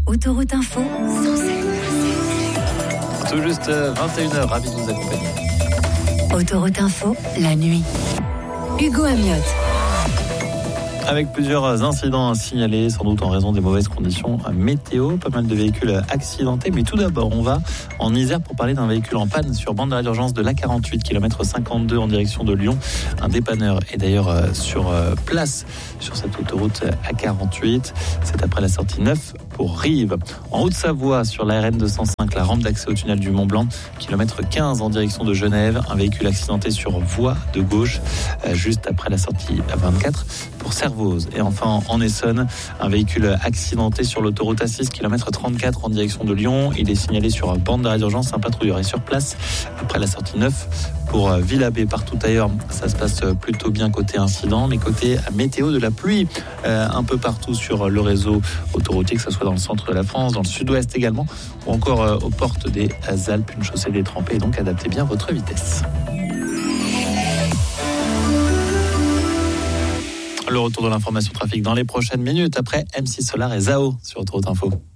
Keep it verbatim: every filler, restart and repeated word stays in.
Autoroute Info, cent sept. Tout juste vingt et une heures, ravi de vous accompagner. Autoroute Info, la nuit. Hugo Amiot. Avec plusieurs incidents à signaler, sans doute en raison des mauvaises conditions météo, pas mal de véhicules accidentés. Mais tout d'abord, on va en Isère pour parler d'un véhicule en panne sur bande d'arrêt d'urgence de l'A quarante-huit, kilomètre cinquante-deux en direction de Lyon. Un dépanneur est d'ailleurs sur place sur cette autoroute A quarante-huit. C'est après la sortie neuf pour Rives. En Haute-Savoie, sur la R N deux cent cinq, la rampe d'accès au tunnel du Mont-Blanc, kilomètre quinze en direction de Genève. Un véhicule accidenté sur voie de gauche, juste après la sortie vingt-quatre pour Servoz. Et enfin, en Essonne, un véhicule accidenté sur l'autoroute A six, kilomètre trente-quatre en direction de Lyon. Il est signalé sur bande d'arrêt d'urgence. Un patrouilleur est sur place après la sortie neuf pour Villabé. Partout ailleurs, ça se passe plutôt bien côté incident, mais côté météo, de la pluie euh, un peu partout sur le réseau autoroutier, que ce soit dans le centre de la France, dans le sud-ouest également, ou encore euh, aux portes des Alpes, une chaussée détrempée. Donc adaptez bien votre vitesse. Le retour de l'information trafic dans les prochaines minutes après M six Solar et Zao sur Autoroute Info.